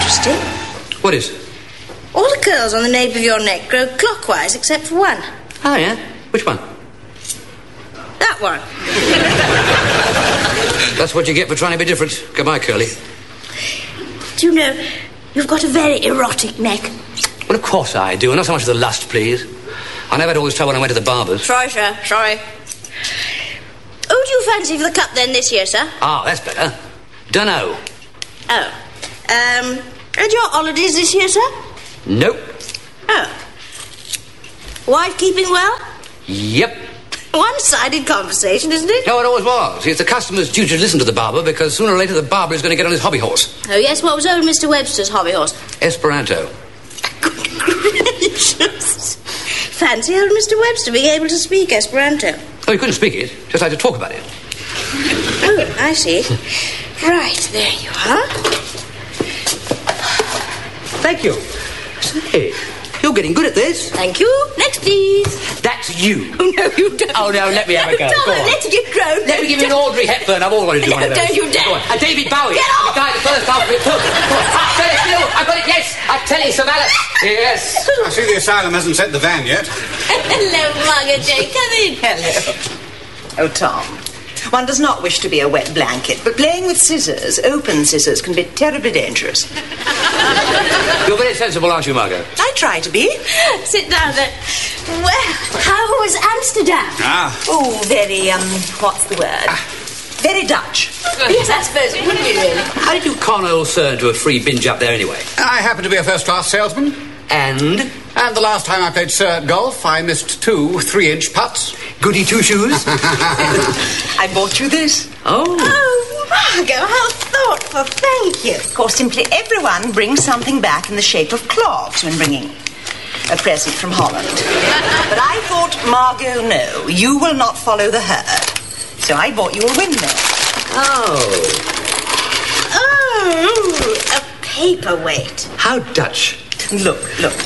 interesting. What is? All the curls on the nape of your neck grow clockwise except for one. Oh, yeah? Which one? That one. That's what you get for trying to be different. Goodbye, Curly. Do you know, you've got a very erotic neck. Well, of course I do. Not so much as the lust, please. I never had all this trouble when I went to the barber's. Sorry, sir. Sorry. Who do you fancy for the cup then this year, sir? Ah, that's better. Dunno. Oh. And your holidays this year, sir? Nope. Oh. Wife keeping well? Yep. One-sided conversation, isn't it? No, it always was. It's the customer's duty to listen to the barber because sooner or later the barber is going to get on his hobby horse. Oh, yes, what was old Mr. Webster's hobby horse? Esperanto. Good gracious. Fancy old Mr. Webster being able to speak Esperanto. Oh, he couldn't speak it, just had to talk about it. Oh, I see. Right, there you are. Thank you. Say, you're getting good at this. Thank you. Next, please. That's you. Oh, no, you don't. Oh, no, let me have a go. Tom, Go on. let it grow. Let me give you an Audrey Hepburn. I've always wanted to do one of those. Don't you dare. Go on. And David Bowie. Get off. The guy the first half of it took. Stay still. I've got it, yes. I tell you, Sir Malice. Yes. I see the asylum hasn't sent the van yet. Hello, Margaret Jane. Come in. Hello. Oh, Tom. One does not wish to be a wet blanket, but playing with scissors, open scissors, can be terribly dangerous. You're very sensible, aren't you, Margot? I try to be. Sit down then. Well, how was Amsterdam? Oh, very, what's the word? Very Dutch. Yes, I suppose it would be, really. How did you con old Sir into a free binge up there anyway? I happen to be a first-class salesman. And The last time I played Sir at golf, I missed 2 3-inch putts. goody two-shoes? I bought you this. Oh. Oh, Margot, how thoughtful. Thank you. Of course, simply everyone brings something back in the shape of clogs when bringing a present from Holland. But I thought, Margot, no, you will not follow the herd. So I bought you a windmill. Oh, a paperweight. How Dutch. Look.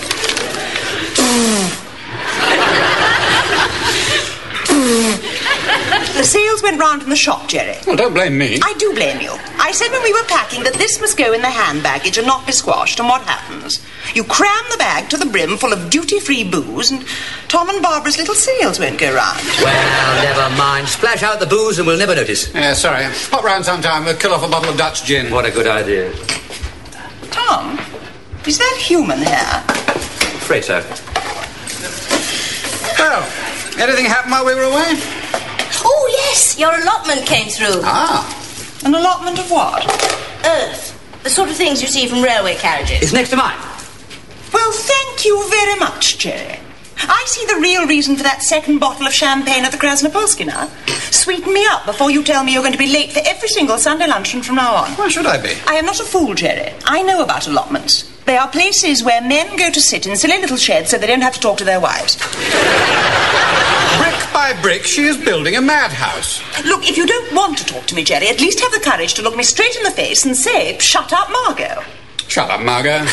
The sales went round in the shop, Jerry. Well, don't blame me. I do blame you. I said when we were packing that this must go in the hand baggage and not be squashed, and what happens? You cram the bag to the brim full of duty-free booze, and Tom and Barbara's little sales won't go round. Well, never mind. Splash out the booze and we'll never notice. Yeah, sorry. Pop round sometime. We'll kill off a bottle of Dutch gin. What a good idea. Tom, is that human hair? Afraid so. Well, anything happened while we were away? Oh, yes, your allotment came through. An allotment of what? Earth. The sort of things you see from railway carriages. It's next to mine. Well, thank you very much, Jerry. I see the real reason for that second bottle of champagne at the Krasnopolsky now. Sweeten me up before you tell me you're going to be late for every single Sunday luncheon from now on. Why should I be? I am not a fool, Jerry. I know about allotments. They are places where men go to sit in silly little sheds so they don't have to talk to their wives. Brick by brick, she is building a madhouse. Look, if you don't want to talk to me, Jerry, at least have the courage to look me straight in the face and say, "Shut up, Margot." Shut up, Margot.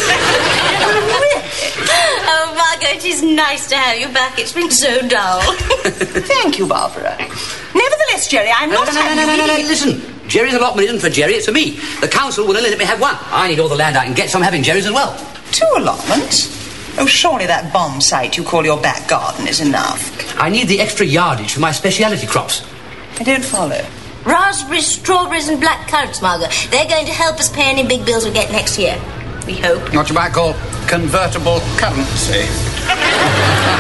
Oh, Margot, it is nice to have you back. It's been so dull. Thank you, Barbara. Nevertheless, Jerry, I'm not happy. Listen. Jerry's allotment isn't for Jerry, it's for me. The council will only let me have one. I need all the land I can get, so I'm having Jerry's as well. 2 allotments? Oh, surely that bomb site you call your back garden is enough. I need the extra yardage for my speciality crops. I don't follow. Raspberries, strawberries and black currants, Margot. They're going to help us pay any big bills we get next year. We hope. What you might call convertible currency.